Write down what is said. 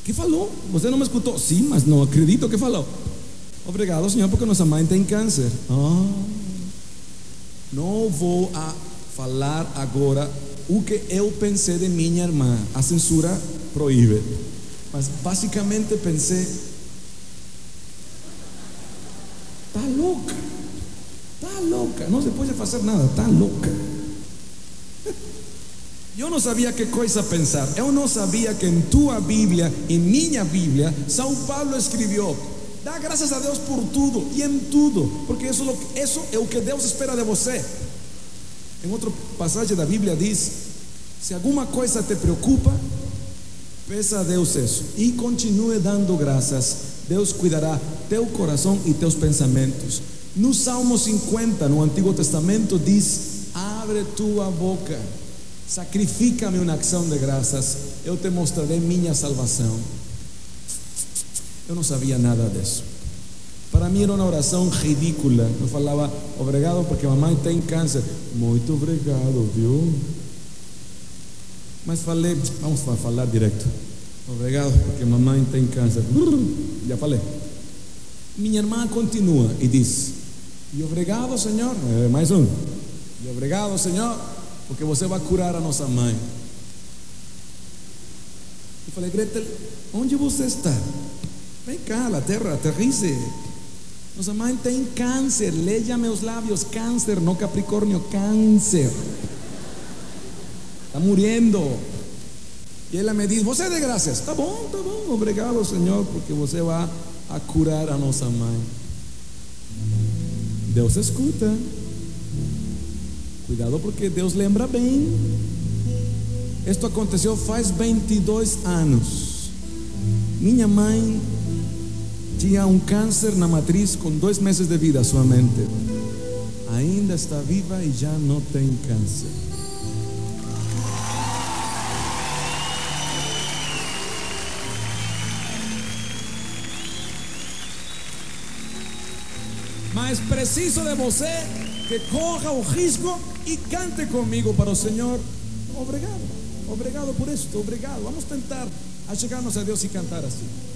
que falou? Você não me escutou? Sim, mas não acredito que falou. Obrigado, Senhor, porque nossa mãe tem câncer. Não vou a falar agora o que eu pensei de minha irmã. A censura proíbe. Mas basicamente pensei: está louca, está louca, não se pode fazer nada, está louca. Eu não sabia que coisa pensar. Eu não sabia que em tua Bíblia, em minha Bíblia, São Paulo escreveu: dá graças a Deus por tudo e em tudo, porque isso é o que Deus espera de você. Em outra passagem da Bíblia diz: se alguma coisa te preocupa, peça a Deus isso e continue dando graças. Deus cuidará teu coração e teus pensamentos. No Salmo 50, no Antigo Testamento, diz: abre tua boca, sacrifica-me uma ação de graças, eu te mostrarei minha salvação. Eu não sabia nada disso. Para mim era uma oração ridícula. Eu falava: obrigado porque mamãe tem câncer. Muito obrigado, viu? Mas falei: vamos falar direto. Obrigado porque mamãe tem câncer. Já falei. Minha irmã continua e diz: e obrigado, Senhor. Mais um. E obrigado, Senhor, porque você vai curar a nossa mãe. Eu falei: Gretel, onde você está? Vem cá, la terra, aterrize. Nossa mãe tem câncer. Leia meus lábios: câncer, não Capricórnio, câncer. Está muriendo. E ela me diz: você dê graças. Tá bom, obrigado, Senhor, porque você vai a curar a nossa mãe. Deus escuta. Cuidado, porque Deus lembra bem. Isto aconteceu faz 22 anos. Minha mãe tinha um câncer na matriz com 2 meses de vida somente. Ainda está viva e já não tem câncer. Mas preciso de você que corra o risco e cante comigo para o Senhor. Obrigado por isto, obrigado. Vamos tentar achegar-nos a Deus e cantar assim.